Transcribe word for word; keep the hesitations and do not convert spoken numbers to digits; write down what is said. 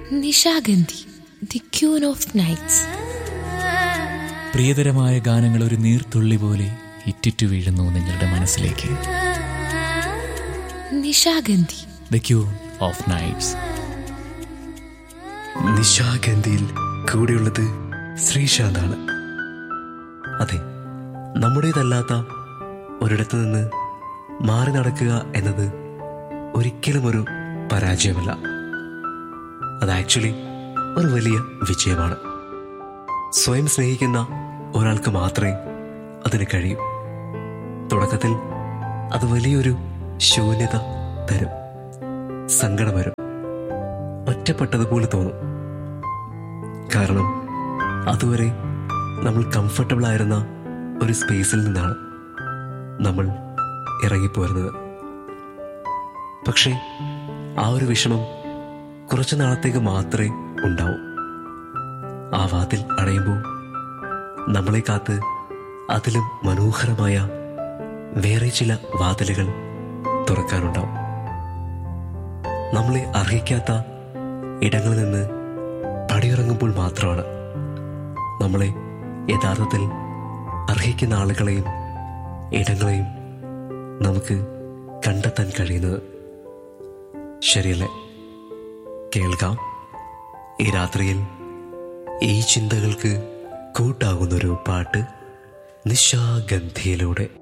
Nishagandhi, the queen of nights. പ്രിയതരമായ ഗാനങ്ങൾ ഒരു നീർത്തുള്ളി പോലെ ഇറ്റിറ്റു വീഴുന്നു നിങ്ങളുടെ മനസ്സിലേക്ക്. Nishagandhi, the queen of nights. നിശാഗന്ധിയിൽ കൂടെയുള്ളത് ശ്രീശാന്താണ്. അതെ, നമ്മുടേതല്ലാത്ത ഒരിടത്തു നിന്ന് മാറി നടക്കുക എന്നത് ഒരിക്കലും ഒരു പരാജയമല്ല. അത് ആക്ച്വലി ഒരു വലിയ വിജയമാണ്. സ്വയം സ്നേഹിക്കുന്ന ഒരാൾക്ക് മാത്രമേ അതിന് കഴിയൂ. തുടക്കത്തിൽ അത് വലിയൊരു ശൂന്യത തരും, സങ്കടം വരും, ഒറ്റപ്പെട്ടതുപോലെ തോന്നും. കാരണം അതുവരെ നമ്മൾ കംഫർട്ടബിൾ ആയിരുന്ന ഒരു സ്പേസിൽ നിന്നാണ് നമ്മൾ ഇറങ്ങിപ്പോരുന്നത്. പക്ഷേ ആ ഒരു വിഷമം കുറച്ചു നാളത്തേക്ക് മാത്രമേ ഉണ്ടാവൂ. ആ വാതിൽ അടയുമ്പോൾ നമ്മളെ കാത്ത് അതിലും മനോഹരമായ വേറെ ചില വാതിലുകൾ തുറക്കാനുണ്ടാവും. നമ്മളെ അർഹിക്കാത്ത ഇടങ്ങളിൽ നിന്ന് പടിയിറങ്ങുമ്പോൾ മാത്രമാണ് നമ്മളെ യഥാർത്ഥത്തിൽ അർഹിക്കുന്ന ആളുകളെയും ഇടങ്ങളെയും നമുക്ക് കണ്ടെത്താൻ കഴിയുന്നത്. ശരിയല്ലേ? കേൾക്കാം ഈ രാത്രിയിൽ ഈ ചിന്തകൾക്ക് കൂട്ടാകുന്നൊരു പാട്ട് നിശാഗന്ധിയിലൂടെ.